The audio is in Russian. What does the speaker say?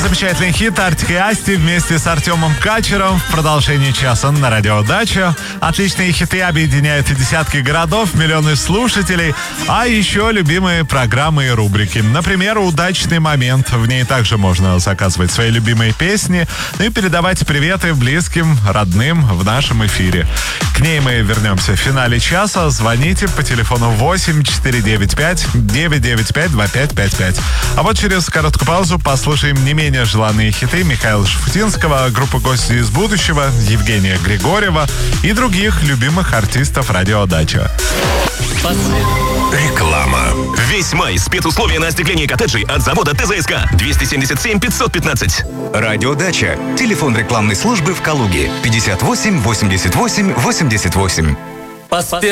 замечательный хит Артик и Асти вместе с Артемом Качером в продолжении часа на Радио Дача. Отличные хиты объединяют десятки городов, миллионы слушателей, а еще любимые программы и рубрики. Например, «Удачный момент». В ней также можно заказывать свои любимые песни, ну и передавать приветы близким, родным в нашем эфире. К ней мы вернемся в финале часа. Звоните по телефону 8 495 995 2555. А вот через короткую паузу послушаем не менее желанные хиты Михаила Шафутинского, группы «Гости из будущего», Евгения Григорьева и других любимых артистов Радио Дача. Реклама. Весь май спецусловия на остекление коттеджей от завода ТЗСК. 277 515. Радио Дача. Телефон рекламной службы в Калуге. 58 88 88.